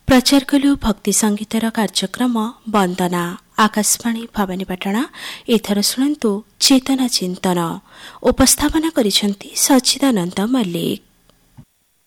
प्रचार कलु भक्ति संगीतर कार्यक्रम वंदना। आकाशवाणी भवानीपाटना। एथर शुणु चेतना चिंतन। उपस्थापना करिसेंती सच्चिदानंद मल्लिक।